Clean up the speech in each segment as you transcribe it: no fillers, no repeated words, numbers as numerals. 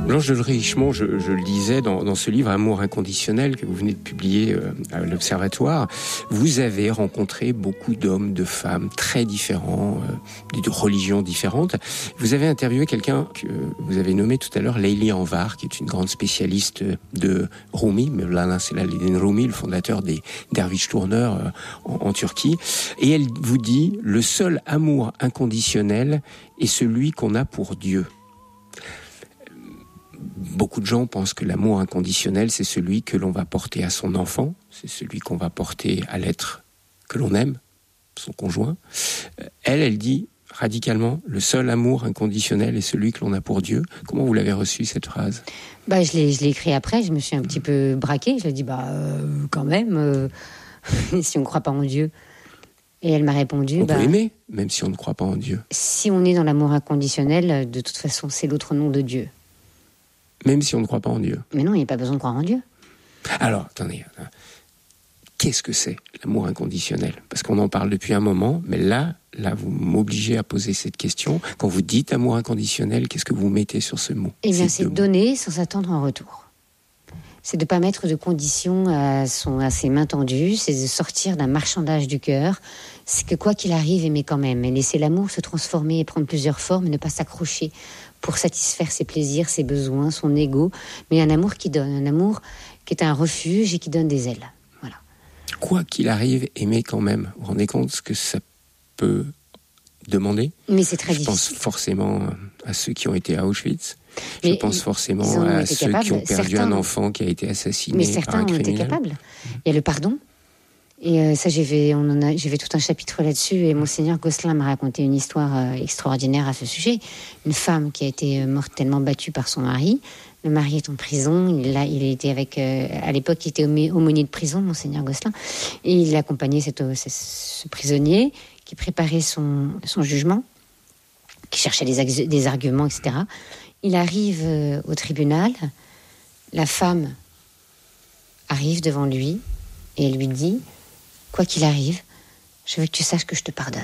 Blanche de Richemont, je le disais dans ce livre Amour inconditionnel que vous venez de publier à l'Observatoire, vous avez rencontré beaucoup d'hommes, de femmes très différents, de religions différentes. Vous avez interviewé quelqu'un que vous avez nommé tout à l'heure, Leyli Anvar, qui est une grande spécialiste de Rumi, Mevlana Selahattin Rumi, le fondateur des Dervish Tourneurs en Turquie. Et elle vous dit, le seul amour inconditionnel est celui qu'on a pour Dieu. Beaucoup de gens pensent que l'amour inconditionnel, c'est celui que l'on va porter à son enfant, c'est celui qu'on va porter à l'être que l'on aime, son conjoint. Elle dit radicalement, le seul amour inconditionnel est celui que l'on a pour Dieu. Comment vous l'avez reçue, cette phrase ? Je l'ai écrit après, je me suis un petit peu braquée. Je lui ai dit, quand même, si on ne croit pas en Dieu. Et elle m'a répondu... On peut aimer, même si on ne croit pas en Dieu. Si on est dans l'amour inconditionnel, de toute façon, c'est l'autre nom de Dieu. Même si on ne croit pas en Dieu. Mais non, il n'y a pas besoin de croire en Dieu. Alors, attendez. Qu'est-ce que c'est, l'amour inconditionnel ? Parce qu'on en parle depuis un moment, mais là, vous m'obligez à poser cette question. Quand vous dites amour inconditionnel, qu'est-ce que vous mettez sur ce mot ? Eh bien, c'est donner sans attendre un retour. C'est de ne pas mettre de conditions à ses mains tendues, c'est de sortir d'un marchandage du cœur. C'est que quoi qu'il arrive, aimer quand même. Et laisser l'amour se transformer et prendre plusieurs formes, et ne pas s'accrocher pour satisfaire ses plaisirs, ses besoins, son ego, mais un amour qui donne, un amour qui est un refuge et qui donne des ailes. Voilà. Quoi qu'il arrive, aimer quand même. Vous vous rendez compte ce que ça peut demander ? Mais c'est très difficile. Je pense forcément à ceux qui ont été à Auschwitz. Je pense forcément à ceux qui ont perdu un enfant qui a été assassiné par un criminel. Mais certains ont été capables. Il y a le pardon. Et ça, j'ai fait tout un chapitre là-dessus. Et Monseigneur Gosselin m'a raconté une histoire extraordinaire à ce sujet. Une femme qui a été mortellement battue par son mari. Le mari est en prison. Il était avec... à l'époque, il était aumônier de prison, Monseigneur Gosselin. Et il accompagnait ce prisonnier qui préparait son jugement, qui cherchait des arguments, etc. Il arrive au tribunal. La femme arrive devant lui et elle lui dit... Quoi qu'il arrive, je veux que tu saches que je te pardonne.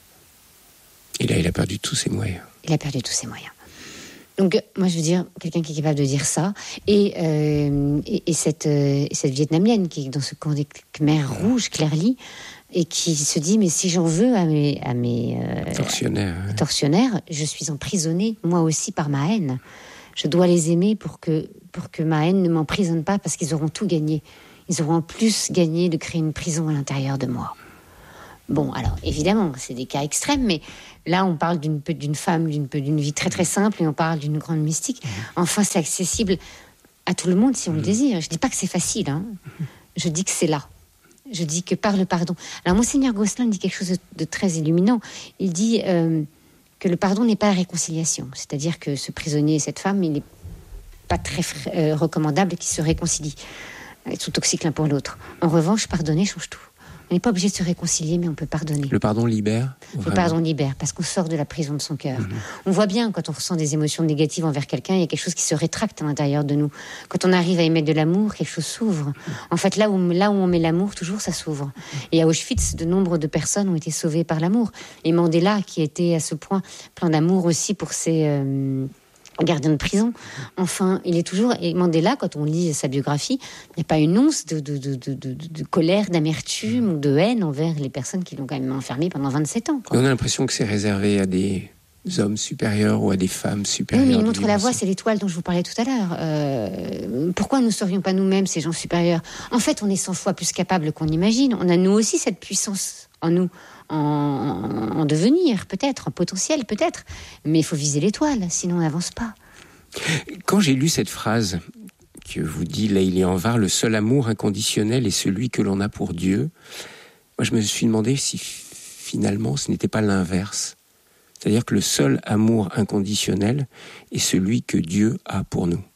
Et là, il a perdu tous ses moyens. Il a perdu tous ses moyens. Donc, moi, je veux dire, quelqu'un qui est capable de dire ça, et cette Vietnamienne qui est dans ce camp des Khmers rouges, Claire-Ly, et qui se dit, mais si j'en veux à mes tortionnaires, je suis emprisonnée, moi aussi, par ma haine. Je dois les aimer pour que ma haine ne m'emprisonne pas, parce qu'ils auront tout gagné. Ils auront en plus gagné de créer une prison à l'intérieur de moi. Bon, alors, évidemment, c'est des cas extrêmes, mais là, on parle d'une femme, d'une vie très très simple, et on parle d'une grande mystique. Enfin, c'est accessible à tout le monde si on le désire. Je ne dis pas que c'est facile, hein. Je dis que c'est là. Je dis que par le pardon. Alors, Monseigneur Gosselin dit quelque chose de très illuminant. Il dit que le pardon n'est pas la réconciliation. C'est-à-dire que ce prisonnier et cette femme, il n'est pas très recommandable qu'ils se réconcilient. Ils sont toxiques l'un pour l'autre. En revanche, pardonner change tout. On n'est pas obligé de se réconcilier, mais on peut pardonner. Le pardon libère ? Le pardon libère, parce qu'on sort de la prison de son cœur. On voit bien, quand on ressent des émotions négatives envers quelqu'un, il y a quelque chose qui se rétracte à l'intérieur de nous. Quand on arrive à émettre de l'amour, quelque chose s'ouvre. En fait, là où on met l'amour, toujours ça s'ouvre. Et à Auschwitz, de nombre de personnes ont été sauvées par l'amour. Et Mandela, qui était à ce point plein d'amour aussi pour ses... gardien de prison. Enfin, il est toujours... Et Mandela, quand on lit sa biographie, il n'y a pas une once de colère, d'amertume ou de haine envers les personnes qui l'ont quand même enfermé pendant 27 ans. Quoi. On a l'impression que c'est réservé à des hommes supérieurs ou à des femmes supérieures. Oui, mais il montre la voie, c'est l'étoile dont je vous parlais tout à l'heure. Pourquoi ne serions pas nous-mêmes ces gens supérieurs ? En fait, on est 100 fois plus capables qu'on imagine. On a nous aussi cette puissance en nous. En devenir, peut-être, en potentiel, peut-être. Mais il faut viser l'étoile, sinon on n'avance pas. Quand j'ai lu cette phrase que vous dit Leyli Anvar, le seul amour inconditionnel est celui que l'on a pour Dieu, moi je me suis demandé si finalement ce n'était pas l'inverse. C'est-à-dire que le seul amour inconditionnel est celui que Dieu a pour nous.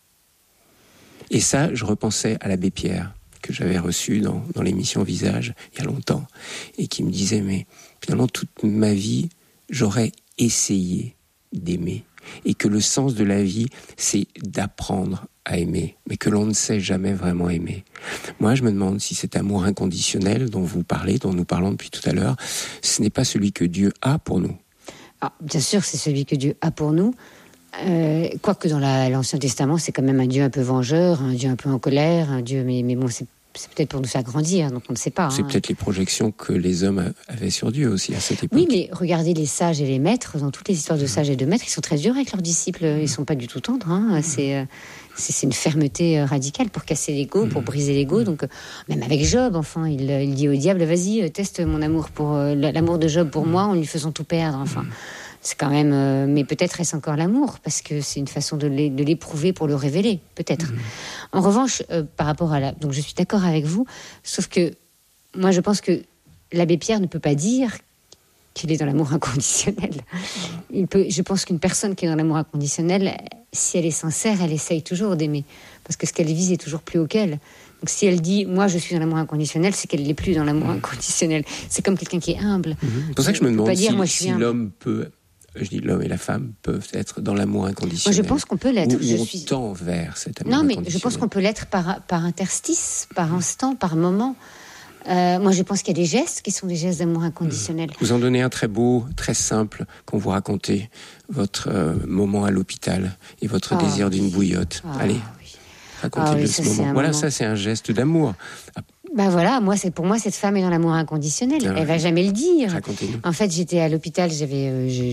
Et ça, je repensais à l'abbé Pierre, que j'avais reçu dans l'émission Visage il y a longtemps, et qui me disait, mais finalement toute ma vie, j'aurais essayé d'aimer, et que le sens de la vie, c'est d'apprendre à aimer, mais que l'on ne sait jamais vraiment aimer. Moi, je me demande si cet amour inconditionnel dont vous parlez, dont nous parlons depuis tout à l'heure, ce n'est pas celui que Dieu a pour nous. Ah, bien sûr, c'est celui que Dieu a pour nous, Quoique dans l'Ancien Testament, c'est quand même un Dieu un peu vengeur, un Dieu un peu en colère, un Dieu, mais bon, c'est peut-être pour nous faire grandir, donc on ne sait pas. C'est peut-être les projections que les hommes avaient sur Dieu aussi à cette époque. Oui, mais regardez les sages et les maîtres, dans toutes les histoires de sages et de maîtres, ils sont très durs avec leurs disciples, ils ne sont pas du tout tendres. C'est une fermeté radicale pour casser l'ego, pour briser l'ego. Donc, même avec Job, enfin, il dit au diable, vas-y, teste mon amour l'amour de Job pour moi en lui faisant tout perdre. Enfin, c'est quand même... mais peut-être est-ce encore l'amour, parce que c'est une façon de l'éprouver pour le révéler, peut-être. En revanche, par rapport à donc je suis d'accord avec vous, sauf que moi je pense que l'abbé Pierre ne peut pas dire qu'il est dans l'amour inconditionnel. Je pense qu'une personne qui est dans l'amour inconditionnel, si elle est sincère, elle essaye toujours d'aimer, parce que ce qu'elle vise est toujours plus haut qu'elle. Donc si elle dit « moi je suis dans l'amour inconditionnel », c'est qu'elle n'est plus dans l'amour inconditionnel. C'est comme quelqu'un qui est humble. C'est pour ça que je me demande si l'homme peut... Je dis l'homme et la femme peuvent être dans l'amour inconditionnel. Moi, je pense qu'on peut l'être. On tend vers cet amour inconditionnel. Non, mais je pense qu'on peut l'être par interstice, par instant, par moment. Moi, je pense qu'il y a des gestes qui sont des gestes d'amour inconditionnel. Vous en donnez un très beau, très simple, quand vous racontez votre moment à l'hôpital et votre désir d'une bouillotte. Allez, racontez-le ce moment. Voilà, ça, c'est un geste d'amour. Ben voilà, pour moi, cette femme est dans l'amour inconditionnel. Elle va jamais le dire. Racontez-nous. En fait, j'étais à l'hôpital, j'avais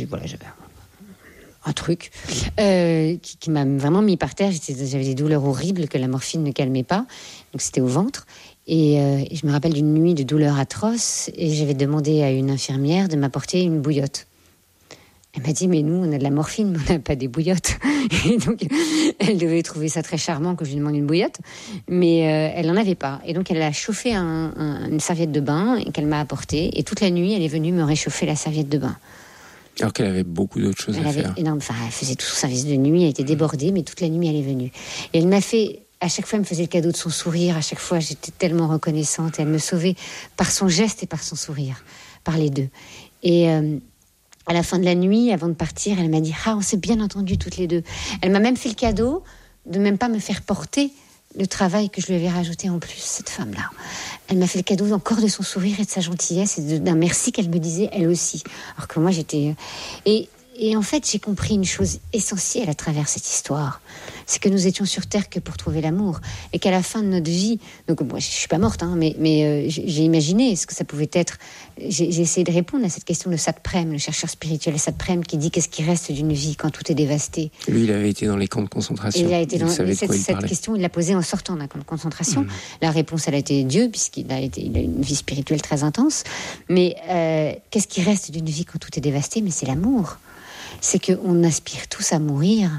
un truc qui m'a vraiment mis par terre. J'avais des douleurs horribles que la morphine ne calmait pas. Donc c'était au ventre. Et je me rappelle d'une nuit de douleurs atroces. Et j'avais demandé à une infirmière de m'apporter une bouillotte. Elle m'a dit, mais nous, on a de la morphine, mais on n'a pas des bouillottes. Et donc, elle devait trouver ça très charmant que je lui demande une bouillotte, mais elle n'en avait pas. Et donc, elle a chauffé une serviette de bain qu'elle m'a apportée. Et toute la nuit, elle est venue me réchauffer la serviette de bain. Alors qu'elle avait beaucoup d'autres choses à faire. Elle faisait tout son service de nuit, elle était débordée, mais toute la nuit, elle est venue. Et elle m'a fait... À chaque fois, elle me faisait le cadeau de son sourire. À chaque fois, j'étais tellement reconnaissante. Et elle me sauvait par son geste et par son sourire, par les deux. Et... à la fin de la nuit, avant de partir, elle m'a dit « Ah, on s'est bien entendues toutes les deux ». Elle m'a même fait le cadeau de même pas me faire porter le travail que je lui avais rajouté en plus, cette femme-là. Elle m'a fait le cadeau encore de son sourire et de sa gentillesse et d'un merci qu'elle me disait, elle aussi. Alors que moi, j'étais... Et en fait, j'ai compris une chose essentielle à travers cette histoire. C'est que nous étions sur Terre que pour trouver l'amour. Et qu'à la fin de notre vie... Donc, moi, je ne suis pas morte, mais j'ai imaginé ce que ça pouvait être. J'ai essayé de répondre à cette question de Satprem, le chercheur spirituel Satprem, qui dit qu'est-ce qui reste d'une vie quand tout est dévasté. Lui, il avait été dans les camps de concentration. Il a été cette question, il l'a posée en sortant d'un camp de concentration. La réponse, elle a été Dieu, puisqu'il a une vie spirituelle très intense. Mais qu'est-ce qui reste d'une vie quand tout est dévasté ? Mais c'est l'amour. C'est qu'on aspire tous à mourir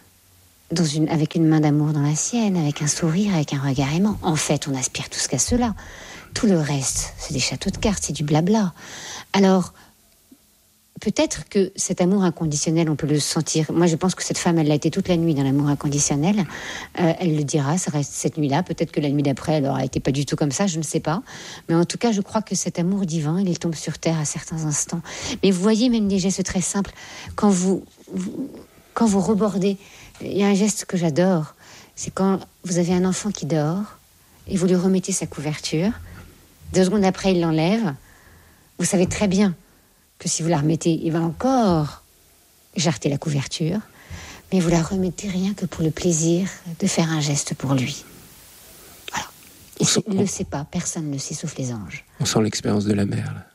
avec une main d'amour dans la sienne, avec un sourire, avec un regard aimant. En fait, on aspire tous qu'à cela. Tout le reste, c'est des châteaux de cartes, c'est du blabla. Alors, peut-être que cet amour inconditionnel, on peut le sentir. Moi, je pense que cette femme, elle l'a été toute la nuit dans l'amour inconditionnel. Elle le dira, ça reste cette nuit-là. Peut-être que la nuit d'après, elle n'aura été pas du tout comme ça, je ne sais pas. Mais en tout cas, je crois que cet amour divin, il tombe sur terre à certains instants. Mais vous voyez, même des gestes très simples. Quand vous rebordez, il y a un geste que j'adore. C'est quand vous avez un enfant qui dort et vous lui remettez sa couverture. 2 secondes après, il l'enlève. Vous savez très bien que si vous la remettez, il va encore jarreter la couverture, mais vous la remettez rien que pour le plaisir de faire un geste pour lui. Voilà. Et il ne le sait pas, personne ne le sait, sauf les anges. On sent l'expérience de la mère, là.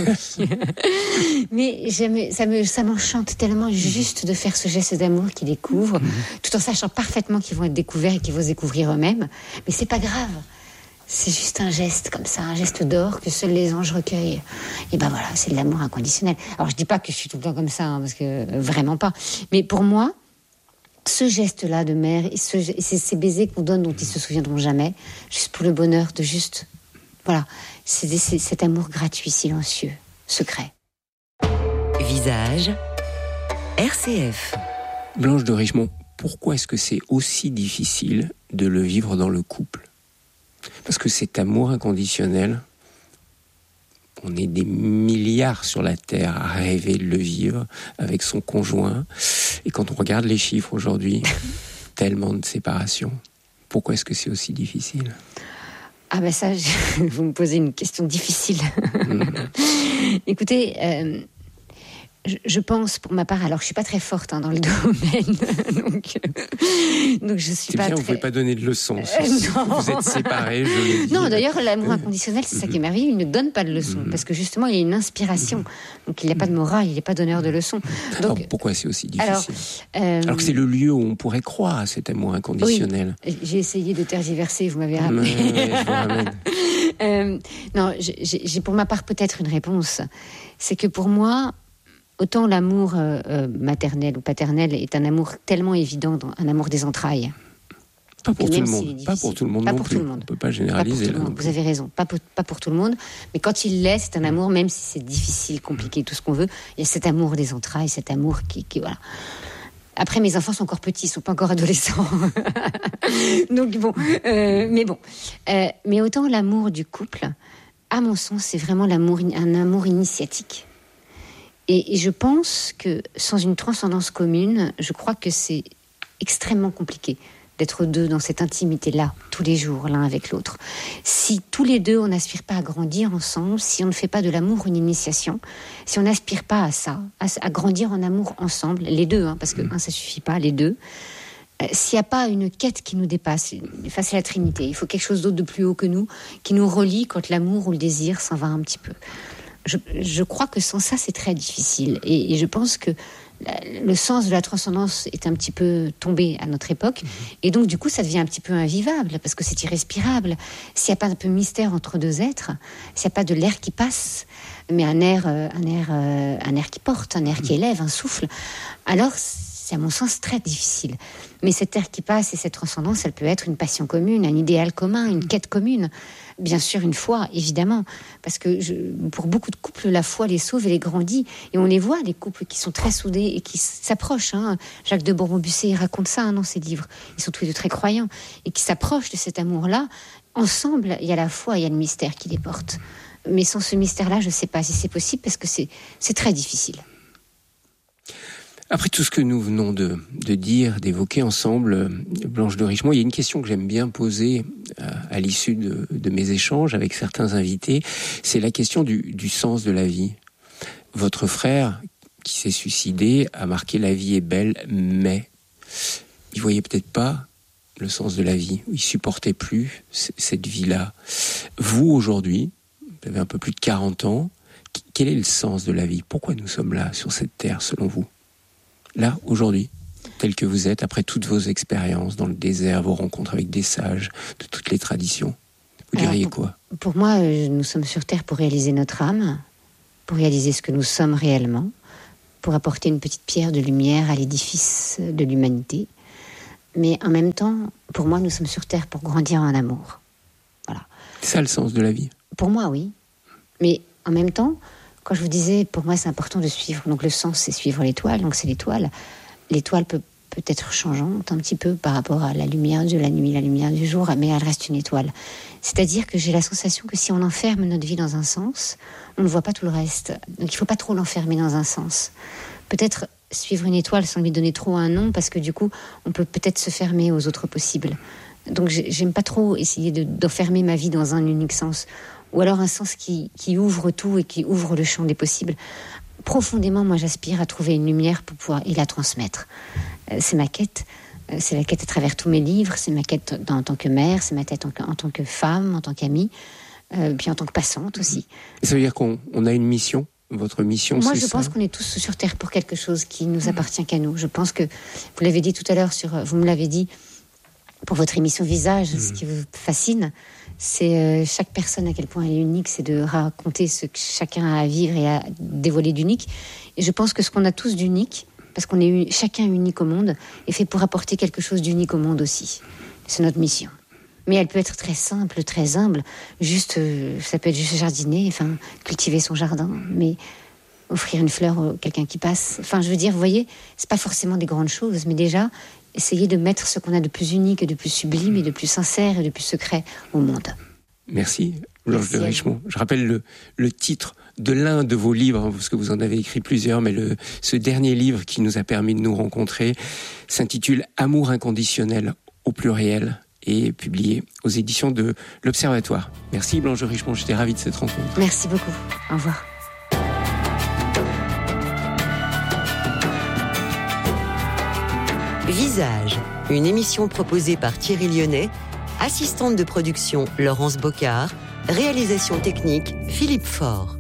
Mais ça m'enchante tellement juste de faire ce geste d'amour qu'ils découvrent, tout en sachant parfaitement qu'ils vont être découverts et qu'ils vont se découvrir eux-mêmes. Mais c'est pas grave. C'est juste un geste comme ça, un geste d'or que seuls les anges recueillent. Et ben voilà, c'est de l'amour inconditionnel. Alors je dis pas que je suis tout le temps comme ça, parce que vraiment pas. Mais pour moi, ce geste-là de mère, et ces baisers qu'on donne dont ils se souviendront jamais, juste pour le bonheur de juste... Voilà, c'est cet amour gratuit, silencieux, secret. Visage, RCF. Blanche de Richemont, pourquoi est-ce que c'est aussi difficile de le vivre dans le couple ? Parce que cet amour inconditionnel, on est des milliards sur la Terre à rêver de le vivre avec son conjoint. Et quand on regarde les chiffres aujourd'hui, tellement de séparations. Pourquoi est-ce que c'est aussi difficile ? Ah ben ça, vous me posez une question difficile. Écoutez, je pense, pour ma part, alors je suis pas très forte dans le domaine, donc je suis c'est pas bien, très... vous pouvez pas donner de leçons. Non. Vous êtes séparés, je l'ai dit. Non, d'ailleurs, l'amour inconditionnel, c'est ça qui est merveilleux, il ne donne pas de leçons, parce que justement, il y a une inspiration. Donc il n'y a pas de morale, il n'y a pas d'honneur de leçons. Donc, alors, pourquoi c'est aussi difficile alors que c'est le lieu où on pourrait croire à cet amour inconditionnel. Oui, j'ai essayé de tergiverser, vous m'avez rappelé. Je vous ramène. Non, j'ai pour ma part peut-être une réponse. C'est que pour moi, autant l'amour maternel ou paternel est un amour tellement évident, un amour des entrailles. Pas pour tout le monde. Pas pour tout le monde non plus. On ne peut pas généraliser. Vous avez raison. Pas pour tout le monde. Mais quand il l'est, c'est un amour, même si c'est difficile, compliqué, tout ce qu'on veut, il y a cet amour des entrailles, cet amour qui voilà. Après, mes enfants sont encore petits, ils ne sont pas encore adolescents. Donc bon, mais bon. Mais autant l'amour du couple, à mon sens, c'est vraiment un amour initiatique. Et je pense que sans une transcendance commune, je crois que c'est extrêmement compliqué d'être deux dans cette intimité-là, tous les jours, l'un avec l'autre. Si tous les deux, on n'aspire pas à grandir ensemble, si on ne fait pas de l'amour une initiation, si on n'aspire pas à ça, à grandir en amour ensemble, les deux, parce que ça suffit pas, les deux, s'il n'y a pas une quête qui nous dépasse, face à la Trinité, il faut quelque chose d'autre de plus haut que nous, qui nous relie quand l'amour ou le désir s'en va un petit peu. Je crois que sans ça, c'est très difficile. Et je pense que le sens de la transcendance est un petit peu tombé à notre époque. Et donc, du coup, ça devient un petit peu invivable, parce que c'est irrespirable. S'il n'y a pas un peu de mystère entre deux êtres, s'il n'y a pas de l'air qui passe, mais un air qui porte, un air qui élève, un souffle, alors c'est à mon sens très difficile. Mais cet air qui passe et cette transcendance, elle peut être une passion commune, un idéal commun, une quête commune. Bien sûr, une foi, évidemment, parce que pour beaucoup de couples, la foi les sauve et les grandit. Et on les voit, les couples qui sont très soudés et qui s'approchent. Jacques de Bourbon-Bussé raconte ça dans ses livres. Ils sont tous les deux très croyants et qui s'approchent de cet amour-là. Ensemble, il y a la foi, il y a le mystère qui les porte. Mais sans ce mystère-là, je ne sais pas si c'est possible, parce que c'est très difficile. Après tout ce que nous venons de dire, d'évoquer ensemble, Blanche de Richemont, il y a une question que j'aime bien poser à l'issue de mes échanges avec certains invités, c'est la question du sens de la vie. Votre frère, qui s'est suicidé, a marqué « La vie est belle, mais » il voyait peut-être pas le sens de la vie, il supportait plus cette vie-là. Vous, aujourd'hui, vous avez un peu plus de 40 ans, quel est le sens de la vie ? Pourquoi nous sommes là, sur cette terre, selon vous ? Là, aujourd'hui, tel que vous êtes, après toutes vos expériences dans le désert, vos rencontres avec des sages, de toutes les traditions, vous diriez quoi ? Pour moi, nous sommes sur Terre pour réaliser notre âme, pour réaliser ce que nous sommes réellement, pour apporter une petite pierre de lumière à l'édifice de l'humanité. Mais en même temps, pour moi, nous sommes sur Terre pour grandir en amour. Voilà. C'est ça le sens de la vie ? Pour moi, oui. Mais en même temps, quand je vous disais, pour moi, c'est important de suivre. Donc le sens, c'est suivre l'étoile. Donc c'est l'étoile. L'étoile peut être changeante un petit peu par rapport à la lumière de la nuit, la lumière du jour, mais elle reste une étoile. C'est-à-dire que j'ai la sensation que si on enferme notre vie dans un sens, on ne voit pas tout le reste. Donc il ne faut pas trop l'enfermer dans un sens. Peut-être suivre une étoile sans lui donner trop un nom, parce que du coup, on peut peut-être se fermer aux autres possibles. Donc j'aime pas trop essayer d'enfermer ma vie dans un unique sens. Ou alors un sens qui ouvre tout et qui ouvre le champ des possibles. Profondément, moi, j'aspire à trouver une lumière pour pouvoir la transmettre. C'est ma quête. C'est la quête à travers tous mes livres. C'est ma quête en tant que mère. C'est ma quête en tant que femme, en tant qu'amie. Puis en tant que passante aussi. Ça veut dire qu'on a une mission ? Votre mission, moi, c'est ça ? Moi, je pense qu'on est tous sur Terre pour quelque chose qui nous appartient qu'à nous. Je pense que, vous l'avez dit tout à l'heure, vous me l'avez dit, pour votre émission Visage, ce qui vous fascine, c'est chaque personne à quel point elle est unique, c'est de raconter ce que chacun a à vivre et à dévoiler d'unique. Et je pense que ce qu'on a tous d'unique, parce qu'on est chacun unique au monde, est fait pour apporter quelque chose d'unique au monde aussi. C'est notre mission. Mais elle peut être très simple, très humble. Ça peut être juste jardiner, cultiver son jardin, mais offrir une fleur à quelqu'un qui passe. Je veux dire, vous voyez, c'est pas forcément des grandes choses, mais déjà essayer de mettre ce qu'on a de plus unique, de plus sublime et de plus sincère et de plus secret au monde. Merci, Blanche de Richemont. Je rappelle le titre de l'un de vos livres, parce que vous en avez écrit plusieurs, mais ce dernier livre qui nous a permis de nous rencontrer s'intitule « Amour inconditionnel » au pluriel et publié aux éditions de l'Observatoire. Merci Blanche de Richemont, j'étais ravi de cette rencontre. Merci beaucoup, au revoir. Visage, une émission proposée par Thierry Lyonnais, assistante de production Laurence Bocard, réalisation technique Philippe Faure.